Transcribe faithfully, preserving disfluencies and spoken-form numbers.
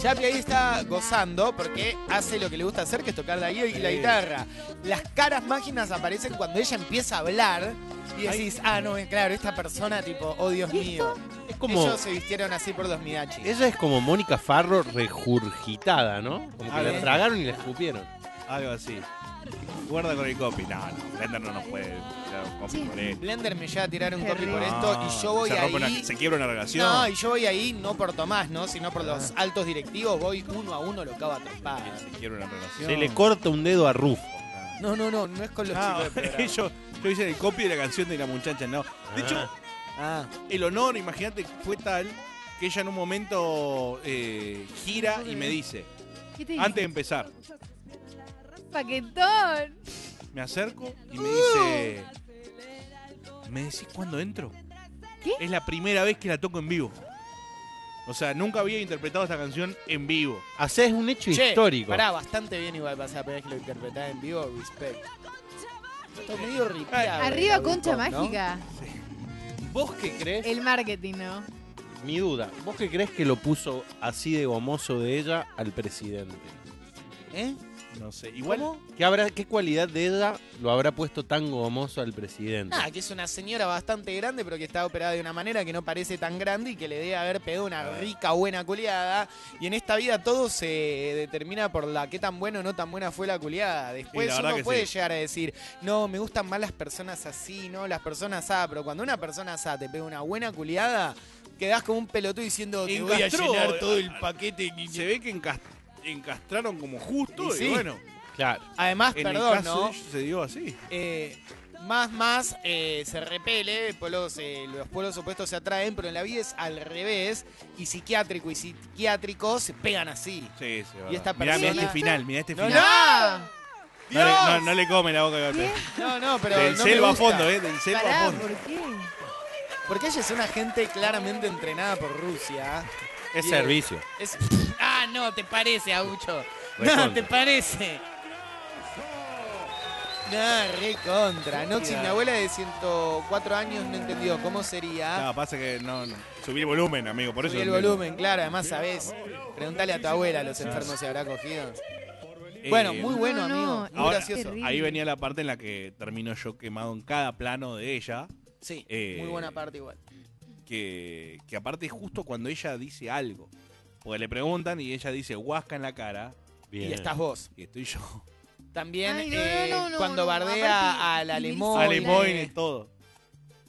Chapi ahí está gozando porque hace lo que le gusta hacer, que es tocar la guitarra y la guitarra. Las caras mágicas aparecen cuando ella empieza a hablar y decís, ah, no, claro, esta persona tipo, oh Dios mío. Es como... Ellos se vistieron así por los Midachi. Ella es como Mónica Farro regurgitada, ¿no? Como que Ah, la ¿eh? tragaron y la escupieron. Algo así. Guarda con el copy. No, no, Blender no nos puede tirar un copy Sí. por esto. Blender me llega a tirar un copy por Terrible. esto y yo voy se rompe ahí. una- se quiebra una relación. No, y yo voy ahí no por Tomás, ¿no? Sino por los altos directivos. Voy uno a uno, lo cago a trompadas. Se quiebra una relación. Se le corta un dedo a Rufo. No, no, no, no es con los Ah, chicos del programa. yo, yo hice el copy de la canción de la muchacha, no. De hecho, Ah, el honor, imagínate, fue tal que ella en un momento eh, gira y me dice, ¿Qué te antes de dice? empezar, Paquetón. me acerco y me dice, ¿me decís cuándo entro? ¿Qué? Es la primera vez que la toco en vivo. O sea, nunca había interpretado esta canción en vivo. Hacés un hecho che, histórico. pará, bastante bien igual pasar la primera vez que lo interpretás en vivo, respect. Está medio ripiado. Arriba la concha Britpop, ¿no? mágica. ¿Vos qué crees? El marketing, ¿no? Mi duda. ¿Vos qué crees que lo puso así de gomoso de ella al presidente? ¿Eh? No sé, igual... ¿Qué, habrá, ¿Qué cualidad de ella lo habrá puesto tan gomoso al presidente? Nada, que es una señora bastante grande, pero que está operada de una manera que no parece tan grande y que le debe haber pegado una rica, buena culiada. Y en esta vida todo se determina por la qué tan buena o no tan buena fue la culiada. Después Sí, la verdad uno que puede sí. llegar a decir, no, me gustan más las personas así, no, las personas A, pero cuando una persona A te pega una buena culiada, quedás como un pelotudo diciendo, te voy a Encastró, llenar todo el eh, paquete. y- Se ve que encas- encastraron como justo Y y, sí. bueno, Claro. Además, en perdón, el caso ¿no? de ellos se dio así. Eh, más, más eh, se repele, pueblos, eh, los pueblos opuestos se atraen, pero en la vida es al revés, y psiquiátrico y psiquiátrico se pegan así. Sí, sí, Y esta mirá, mirá persona- este final, mirá este ¡No, final. no! No, le, ¡Dios! no, no le come la boca a ¿Qué? No, no, pero Del no me selva a gusta. fondo, ¿eh? Del selva a Pará, fondo. ¿por qué? Porque ella es una gente claramente entrenada por Rusia. Es Y servicio. Es... Ah, no, te parece, Aucho. No, Recontra. te parece. No, re contra. Noxi, mi abuela de ciento cuatro años no entendió cómo sería. No, pasa que no, no. Subí el volumen, amigo, por eso. Subí el no entiendo. volumen, claro, además sabés. Preguntale a tu abuela, los enfermos se habrá cogido. Eh, Bueno, muy bueno, No, no, amigo. Muy ahora, gracioso. terrible. ahí venía la parte en la que termino yo quemado en cada plano de ella. Sí, Eh, muy buena parte igual. Que, que aparte es justo cuando ella dice algo. Porque le preguntan y ella dice huasca en la cara. Bien. Y estás vos. Y estoy yo. También Ay, no, eh, no, no, cuando no, bardea aparte, al Lili alemón. Alemoine, todo.